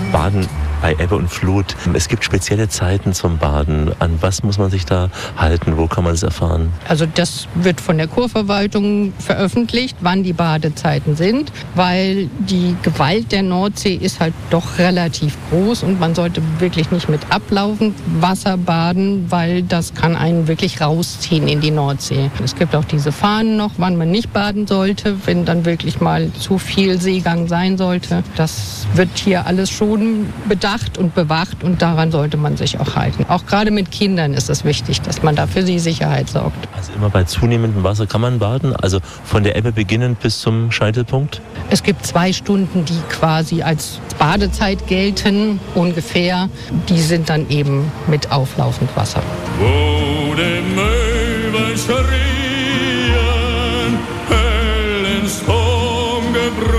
Baden bei Ebbe und Flut. Es gibt spezielle Zeiten zum Baden. An was muss man sich da halten? Wo kann man es erfahren? Also das wird von der Kurverwaltung veröffentlicht, wann die Badezeiten sind, weil die Gewalt der Nordsee ist halt doch relativ groß und man sollte wirklich nicht mit ablaufend Wasser baden, weil das kann einen wirklich rausziehen in die Nordsee. Es gibt auch diese Fahnen noch, wann man nicht baden sollte, wenn dann wirklich mal zu viel Seegang sein sollte. Das wird hier alles schon bedacht und bewacht und daran sollte man sich auch halten. Auch gerade mit Kindern ist es wichtig, dass man da für sie Sicherheit sorgt. Also immer bei zunehmendem Wasser kann man baden? Also von der Ebbe beginnend bis zum Scheitelpunkt? Es gibt 2 Stunden, die quasi als Badezeit gelten, ungefähr. Die sind dann eben mit auflaufend Wasser. Wo die Möwen schrien, hellen Sturm gebrüht.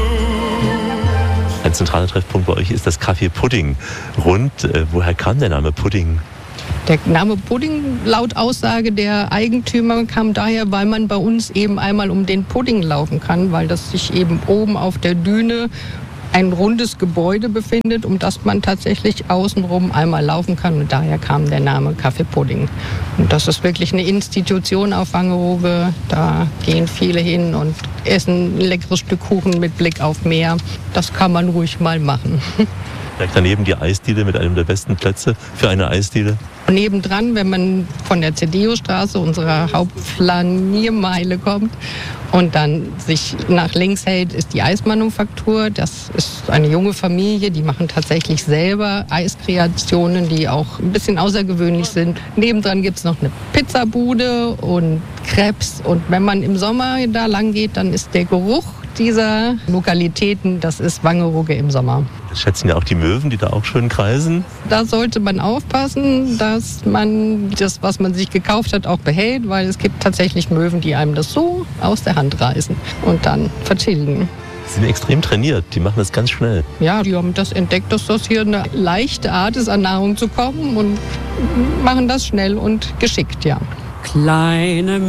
Ein zentraler Treffpunkt bei euch ist das Café Pudding. Woher kam der Name Pudding? Der Name Pudding, laut Aussage der Eigentümer, kam daher, weil man bei uns eben einmal um den Pudding laufen kann, weil das sich eben oben auf der Düne ein rundes Gebäude befindet, um das man tatsächlich außenrum einmal laufen kann. Und daher kam der Name Café Pudding. Und das ist wirklich eine Institution auf Wangerooge. Da gehen viele hin und essen ein leckeres Stück Kuchen mit Blick auf Meer. Das kann man ruhig mal machen. Direkt daneben die Eisdiele mit einem der besten Plätze für eine Eisdiele. Nebendran, wenn man von der Cedeo-Straße, unserer Hauptflaniermeile, kommt und dann sich nach links hält, ist die Eismanufaktur. Das ist eine junge Familie, die machen tatsächlich selber Eiskreationen, die auch ein bisschen außergewöhnlich sind. Nebendran gibt es noch eine Pizzabude und Crepes. Und wenn man im Sommer da lang geht, dann ist der Geruch dieser Lokalitäten, das ist Wangerooge im Sommer. Das schätzen ja auch die Möwen, die da auch schön kreisen. Da sollte man aufpassen, dass man das, was man sich gekauft hat, auch behält, weil es gibt tatsächlich Möwen, die einem das so aus der Hand reißen und dann vertilgen. Die sind extrem trainiert, die machen das ganz schnell. Ja, die haben das entdeckt, dass das hier eine leichte Art ist, an Nahrung zu kommen und machen das schnell und geschickt, ja. Kleine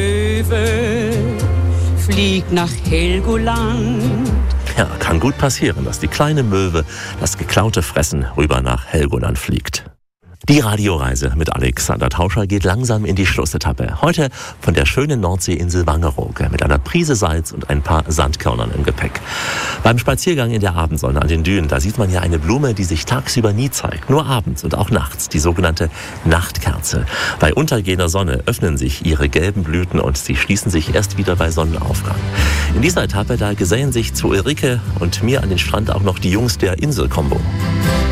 Möwe fliegt nach Helgoland. Ja, kann gut passieren, dass die kleine Möwe das geklaute Fressen rüber nach Helgoland fliegt. Die Radioreise mit Alexander Tauscher geht langsam in die Schlussetappe. Heute von der schönen Nordseeinsel Wangerooge mit einer Prise Salz und ein paar Sandkörnern im Gepäck. Beim Spaziergang in der Abendsonne an den Dünen, da sieht man ja eine Blume, die sich tagsüber nie zeigt, nur abends und auch nachts, die sogenannte Nachtkerze. Bei untergehender Sonne öffnen sich ihre gelben Blüten und sie schließen sich erst wieder bei Sonnenaufgang. In dieser Etappe, da gesellen sich zu Ulrike und mir an den Strand auch noch die Jungs der Insel-Kombo.